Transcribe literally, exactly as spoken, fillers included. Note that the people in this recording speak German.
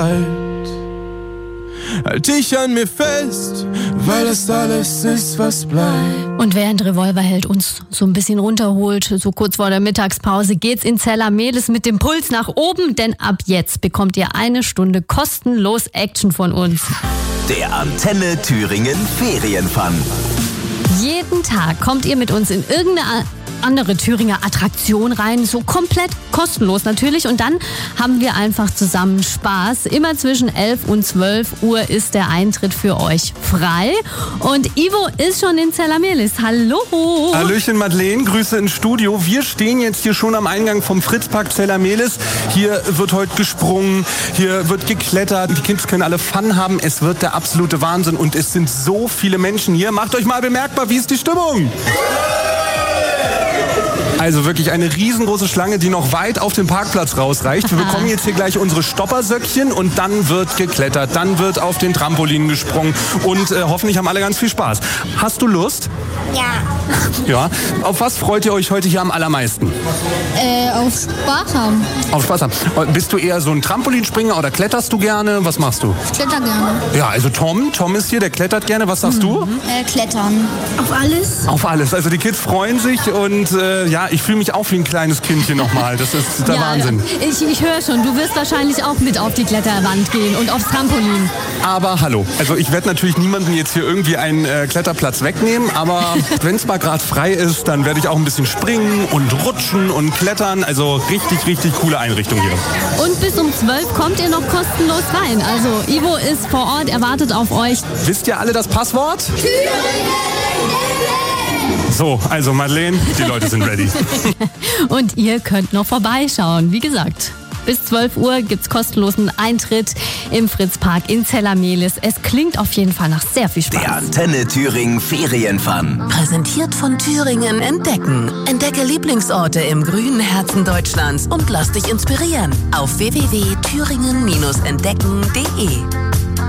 Halt dich an mir fest, weil das alles ist, was bleibt. Und während Revolverheld uns so ein bisschen runterholt, so kurz vor der Mittagspause, geht's in Zellamelis mit dem Puls nach oben, denn ab jetzt bekommt ihr eine Stunde kostenlos Action von uns. Der Antenne Thüringen Ferienfun. Jeden Tag kommt ihr mit uns in irgendeine andere Thüringer Attraktion rein, so komplett kostenlos natürlich, und dann haben wir einfach zusammen Spaß. Immer zwischen elf und zwölf Uhr ist der Eintritt für euch frei und Ivo ist schon in Zellamelis. Hallo! Hallöchen Madeleine, Grüße ins Studio. Wir stehen jetzt hier schon am Eingang vom Fritzpark Zellamelis. Hier wird heute gesprungen, hier wird geklettert, die Kids können alle Fun haben. Es wird der absolute Wahnsinn und es sind so viele Menschen hier. Macht euch mal bemerkbar, wie ist die Stimmung? Also wirklich eine riesengroße Schlange, die noch weit auf den Parkplatz rausreicht. Wir bekommen jetzt hier gleich unsere Stoppersöckchen und dann wird geklettert, dann wird auf den Trampolin gesprungen und äh, hoffentlich haben alle ganz viel Spaß. Hast du Lust? Ja. Ja. Auf was freut ihr euch heute hier am allermeisten? Äh, auf Spaß haben. Auf Spaß haben. Bist du eher so ein Trampolinspringer oder kletterst du gerne? Was machst du? Ich kletter gerne. Ja, also Tom, Tom ist hier, der klettert gerne. Was sagst mhm. du? Äh, klettern. Auf alles? Auf alles. Also die Kids freuen sich und äh, ja, ich fühle mich auch wie ein kleines Kindchen nochmal. Das ist der ja, Wahnsinn. Ich, ich höre schon, du wirst wahrscheinlich auch mit auf die Kletterwand gehen und aufs Trampolin. Aber hallo, also ich werde natürlich niemanden jetzt hier irgendwie einen äh, Kletterplatz wegnehmen, aber wenn es mal gerade frei ist, dann werde ich auch ein bisschen springen und rutschen und klettern. Also richtig, richtig coole Einrichtung hier. Und bis um zwölf kommt ihr noch kostenlos rein. Also Ivo ist vor Ort, er wartet auf euch. Wisst ihr alle das Passwort? So, also Madeleine, die Leute sind ready. Und ihr könnt noch vorbeischauen. Wie gesagt, bis zwölf Uhr gibt's kostenlosen Eintritt im Fritzpark in Zellamelis. Es klingt auf jeden Fall nach sehr viel Spaß. Der Antenne Thüringen Ferienfun. Präsentiert von Thüringen Entdecken. Entdecke Lieblingsorte im grünen Herzen Deutschlands und lass dich inspirieren auf w w w punkt thüringen Bindestrich entdecken punkt de.